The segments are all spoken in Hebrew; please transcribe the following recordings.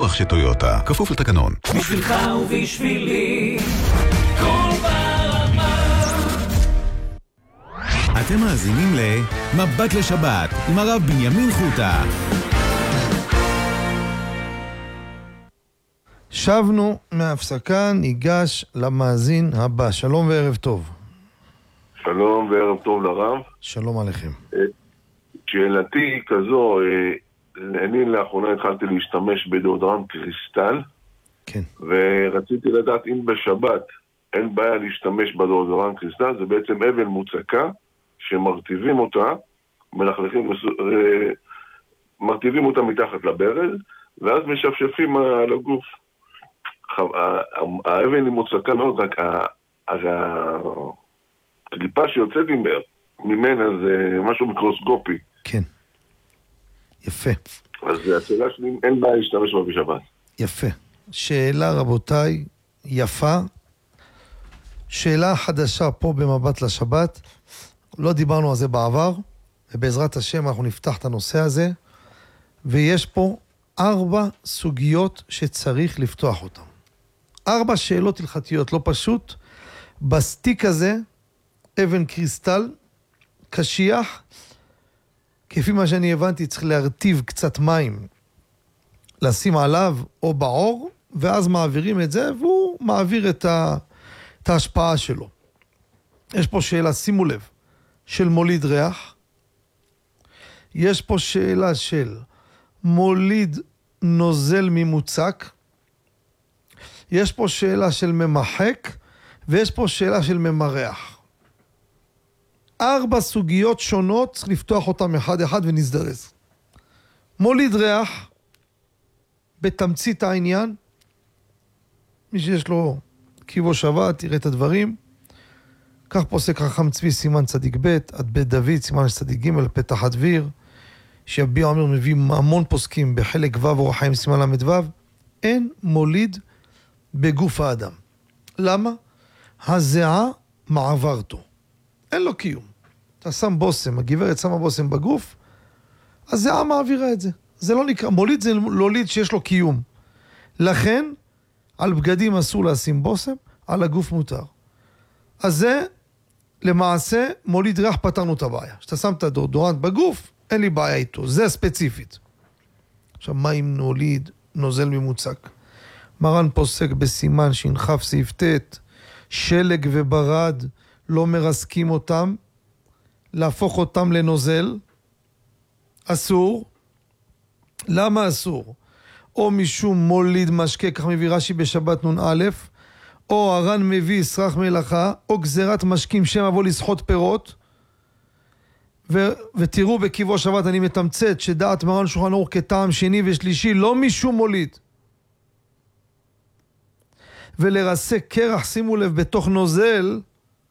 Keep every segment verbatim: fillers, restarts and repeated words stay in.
בטוח שטויוטה, כפוף לתקנון. בשבילך ובשבילי, כל ברמה. אתם מאזינים למבט לשבת עם הרב בנימין חוטה. שבנו מההפסקה, ניגש למאזין הבא. שלום וערב טוב. שלום וערב טוב לרב. שלום עליכם. שאלתי כזו, אני לאחרונה התחלתי להשתמש בדאודורנט קריסטל, כן. ורציתי לדעת אם בשבת אין בעיה להשתמש בדאודורנט קריסטל. זה בעצם אבן מוצקה שמרטיבים אותה, מלכלכים, מרטיבים אותה מתחת לברז, ואז משפשפים על הגוף. האבן היא מוצקה מאוד, רק הקליפה שיוצאת ממנה זה משהו מיקרוסקופי. כן. יפה. אז השאלה שלי, אין בעיה להשתמש בה בשבת. יפה. שאלה רבותיי, יפה. שאלה חדשה פה במבט לשבת. לא דיברנו על זה בעבר, ובעזרת השם אנחנו נפתח את הנושא הזה, ויש פה ארבע סוגיות שצריך לפתוח אותן. ארבע שאלות הלכתיות, לא פשוט. בסטיק הזה, אבן קריסטל, קשיח, כפי מה שאני הבנתי, צריך להרטיב קצת מים, לשים עליו או בעור, ואז מעבירים את זה, והוא מעביר את, ה... את ההשפעה שלו. יש פה שאלה, שימו לב, של מוליד ריח. יש פה שאלה של מוליד נוזל ממוצק. יש פה שאלה של ממחק, ויש פה שאלה של ממרח. ארבע סוגיות שונות, צריך לפתוח אותם אחד אחד ונזדרז. מוליד ריח, בתמצית העניין, מי שיש לו קיבו שווה, תראה את הדברים. כך פוסק חכם צבי סימן צדיק ב', עד בית דוד, סימן צדיק ג', פתח הדביר, שיביע אומר מביא המון פוסקים בחלק ו' אורח חיים סימן למד ו', אין מוליד בגוף האדם. למה? הזיעה מעברתו. אין לו קיום. אתה שם בוסם, הגברת שמה בוסם בגוף, הזיעה מעבירה את זה. זה לא נקרא, מוליד זה מוליד שיש לו קיום. לכן, על בגדים אסור לשים בוסם, על הגוף מותר. אז זה, למעשה, מוליד ריח פתרנו את הבעיה. כשאתה שם את הדאודורנט בגוף, אין לי בעיה איתו. זה ספציפית. עכשיו, מה אם נוליד נוזל ממוצק? מרן פוסק בסימן שנחף סעיף ת', שלג וברד לא מרסקים אותם, להפוך אותם לנוזל, אסור. למה אסור? או משום מוליד משקה, כך מביא רש"י בשבת נון א', או הר"ן מביא סרח מלאכה, או גזירת משקים שם אבוא לסחוט פירות, ו- ותראו בקיבו שבת אני מתמצת שדעת מרן שולחן ערוך כטעם שני ושלישי, לא משום מוליד. ולרסק קרח, שימו לב, בתוך נוזל,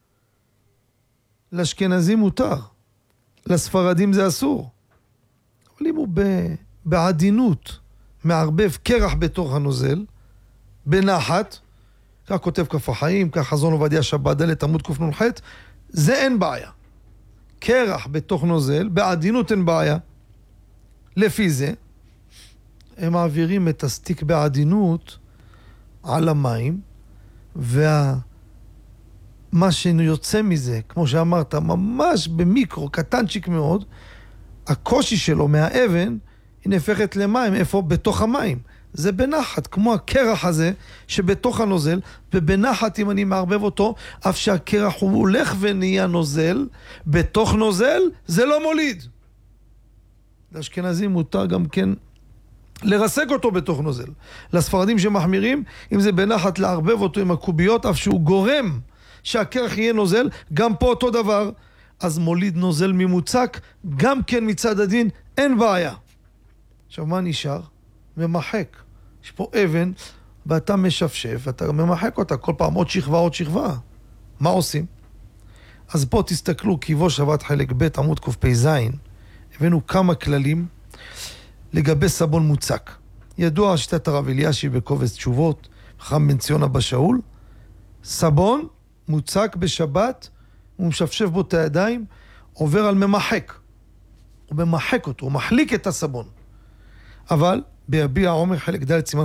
לאשכנזים מותר. לספרדים זה אסור. אבל אם הוא ב- בעדינות, מערבב קרח בתוך הנוזל, בנחת, כך כותב כף החיים, כך חזון עובדיה שבת ד' עמוד קנ"ח, זה אין בעיה. קרח בתוך נוזל, בעדינות אין בעיה. לפי זה, הם מעבירים את הסטיק בעדינות על המים, ומה שיוצא מזה, כמו שאמרת, ממש במיקרו, קטנצ'יק מאוד, הקושי שלו מהאבן, היא נהפכת למים. איפה? בתוך המים. זה בנחת, כמו הקרח הזה שבתוך הנוזל, ובנחת אם אני מערבב אותו, אף שהקרח הוא הולך ונהיה נוזל, בתוך נוזל זה לא מוליד. לאשכנזים מותר גם כן לרסק אותו בתוך נוזל. לספרדים שמחמירים, אם זה בנחת לערבב אותו עם הקוביות, אף שהוא גורם שהקרח יהיה נוזל, גם פה אותו דבר. אז מוליד נוזל ממוצק, גם כן מצד הדין, אין בעיה. עכשיו מה נשאר? ממחק. יש פה אבן, ואתה משפשף, ואתה ממחק אותה כל פעם עוד שכבה, עוד שכבה. מה עושים? אז פה תסתכלו, קיבו שבת חלק ב' עמוד קפ"ז, הבאנו כמה כללים לגבי סבון מוצק. ידוע שיטת הרב אלישיב בקובץ תשובות, חכם בן ציון אבא שאול, סבון מוצק בשבת, הוא משפשף בו את הידיים, עובר על ממחק. הוא ממחק אותו, הוא מחליק את הסבון. אבל ביביע עומר חלק ד' סימן